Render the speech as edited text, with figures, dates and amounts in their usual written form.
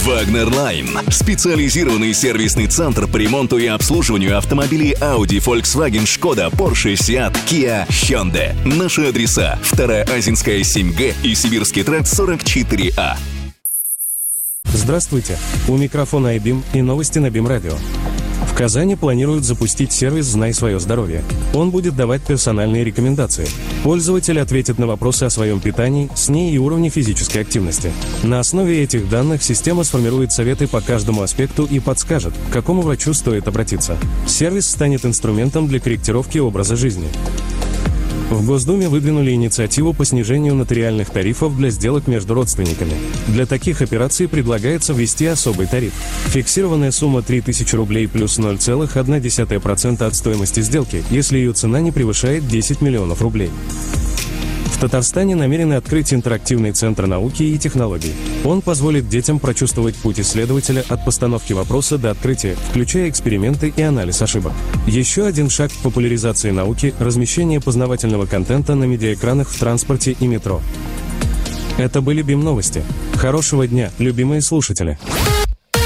Вагнер-Лайн – специализированный сервисный центр по ремонту и обслуживанию автомобилей Audi, Volkswagen, Skoda, Porsche, Seat, Kia, Hyundai. Наши адреса: 2-я Азинская, 7Г и Сибирский тракт 44А. Здравствуйте, у микрофона iBeam и новости на BeamRadio. Radio. В Казани планируют запустить сервис «Знай свое здоровье». Он будет давать персональные рекомендации. Пользователь ответит на вопросы о своем питании, сне и уровне физической активности. На основе этих данных система сформирует советы по каждому аспекту и подскажет, к какому врачу стоит обратиться. Сервис станет инструментом для корректировки образа жизни. В Госдуме выдвинули инициативу по снижению нотариальных тарифов для сделок между родственниками. Для таких операций предлагается ввести особый тариф. Фиксированная сумма 3000 рублей плюс 0,1% от стоимости сделки, если ее цена не превышает 10 миллионов рублей. В Татарстане намерены открыть интерактивный центр науки и технологий. Он позволит детям прочувствовать путь исследователя от постановки вопроса до открытия, включая эксперименты и анализ ошибок. Еще один шаг к популяризации науки – размещение познавательного контента на медиаэкранах в транспорте и метро. Это были BeamNовости. Хорошего дня, любимые слушатели!